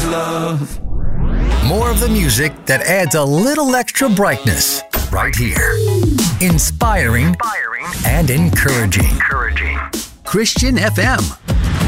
love. More of the music that adds a little extra brightness right here. Inspiring and encouraging. Christian FM.